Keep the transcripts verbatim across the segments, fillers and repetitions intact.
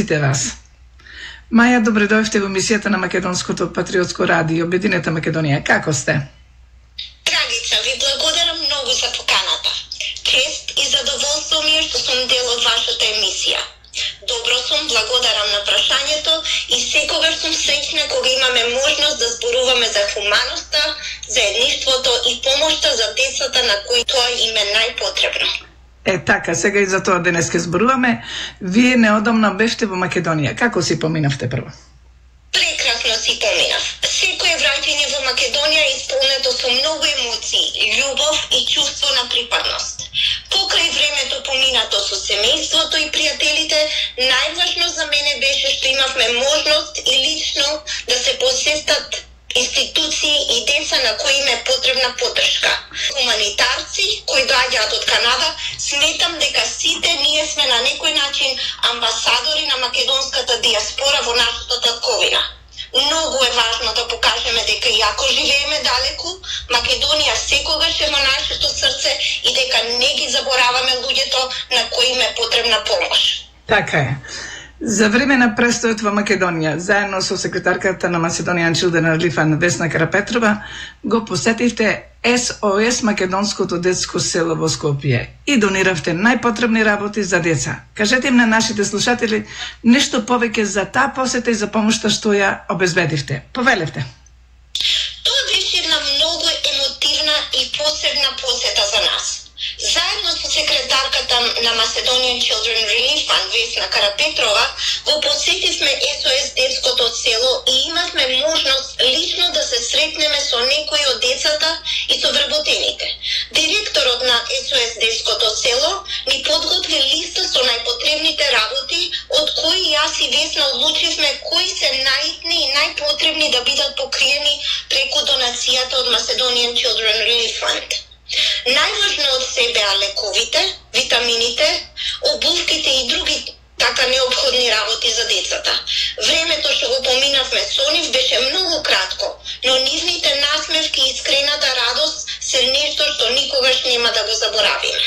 сите вас. Маја, добре дојдовте во емисијата на Македонското патриотско радио, Обединета Македонија. Како сте? Драгица, ви благодарам многу за поканата. Чест и задоволство ми е што сум дел од вашата емисија. Добро сум, благодарам на прашањето и секогаш сум среќна кога имаме можност да зборуваме за хуманоста, заедништвото и помошта за децата на кои тоа им е најпотребно. Е, така, сега и за тоа денес ке зборуваме. Вие неодамна бевте во Македонија. Како си поминавте прво? Прекрасно си поминав. Секое враќање во Македонија е исполнето со многу емоции, љубов и чувство на припадност. Покрај времето поминато со семејството и пријателите, најважно за мене беше што имавме можност и лично да се посетат институции и деца на кои им е потребна поддршка. Хуманитарци кои доаѓаат од Канада, сметам дека сите ние сме на некој начин амбасадори на македонската диаспора во нашата татковина. Многу е важно да покажеме дека иако живееме далеку, Македонија секогаш е во нашето срце и дека не ги забораваме луѓето на кои им е потребна помош. Така е. За време на престојот во Македонија, заедно со секретарката на Macedonian Children Relief Fund Весна Карапетрова, го посетивте Ес О Ес Македонското детско село во Скопје и дониравте најпотребни работи за деца. Кажете им на нашите слушатели нешто повеќе за таа посета и за помошта што ја обезбедивте. Повелевте. Тоа беше една многу емотивна и посебна посета за нас. Заедно со секретарката на Macedonian Children Relief Fund Весна Карапетрова го посетивме Ес О Ес детското село и имавме можност лично да се сретнеме со некои од децата и со вработените. Директорот на Ес О Ес детското село ни подготви листа со најпотребните работи, од кои јас и Весна одлучивме кои се најитни и најпотребни да бидат покриени преку донацијата од Macedonian Children Relief Fund. Најважно од се беа лековите, витамините, обувките и други така необходни работи за децата. Времето што го поминавме со нив беше многу кратко, но нивните насмевки и искрената радост се нешто што никогаш нема да го заборавиме.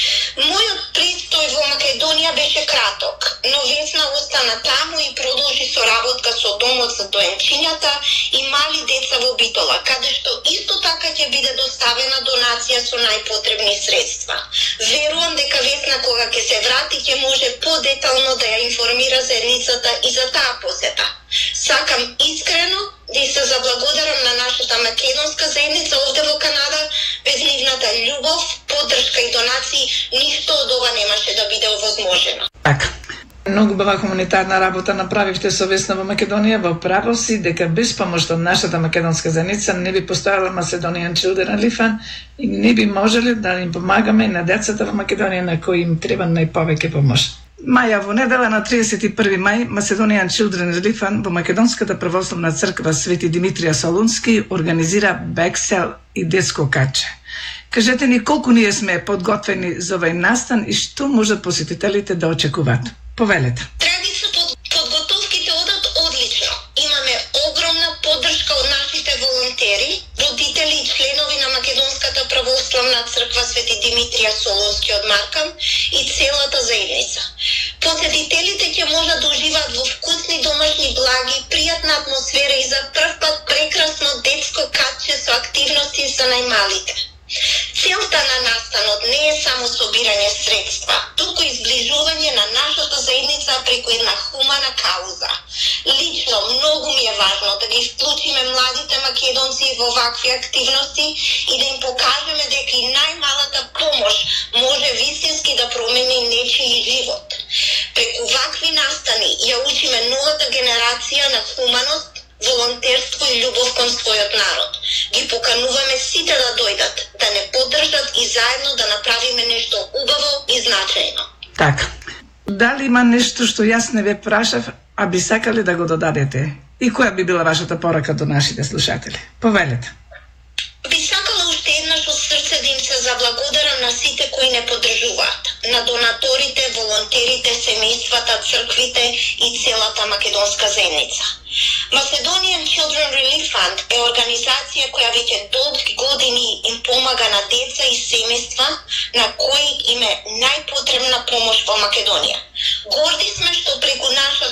Мојот престој во Македонија беше краток, но Весна остана таму и продолжи соработка со домот за доенчињата и мали деца во Битола, каде што исто така ќе биде доставена донација со најпотребни средства. Верувам дека Весна кога ќе се врати ќе може подетално да ја информира заедницата и за таа посета. Сакам искрено да се заблагодарам на нашата македонска заедница овде во Канада. Без нивната љубов, поддршка и донации, ништо од ова немаше да биде овозможено. Така. Многу бава хуманитарна работа направивте со Весна во Македонија. Во право си дека без помошта од нашата македонска заедница не би постојала Macedonian Children Relief Fund и не би можеле да им помагаме на децата во Македонија на кои им треба најповеќе помош. Маја, во недела на триесет и први мај, Macedonian Children Relief Fund во Македонската православна црква Свети Димитрија Солунски организира бексел и детско каче. Кажете ни колку ние сме подготвени за овој настан и што може посетителите да очекуваат. Повелете. Традица под, подготовките одат одлично. Имаме огромна поддршка од нашите волонтери, родители и членови на Македонската православна црква Свети Димитрија Солунски од Маркам и целата заедница. Посетителите ќе можат да уживаат во вкусни домашни благи, пријатна атмосфера и за прв пат прекрасно детско каче со активности за најмалите. Целта на настанот не е само собирање средства, туку и зближување на нашата заедница преку една хумана кауза. Лично многу ми е важно да ги вклучиме младите македонци во вакви активности и да им покажеме дека и најмалата помош може вистински да промени нечiji живот. Преку вакви настани ја учиме новата генерација на хуманост, волонтерство и љубов кон својот народ. Ги покануваме сите да дојдат, да не поддржат и заедно да направиме нешто убаво и значајно. Така. Дали има нешто што јас не ве прашав, а би сакале да го додадете? И која би била вашата порака до нашите слушатели? Повелете. Би сакала уште еднаш од срце да им се заблагодарам на сите кои не поддржуваат, на донаторите, волонтерите, семејствата, црквите и целата македонска заедница. Macedonian Children Relief Fund е организација која веќе долги години им помага на деца и семејства на кои им е најпотребна помош во Македонија. Горди сме што преку наша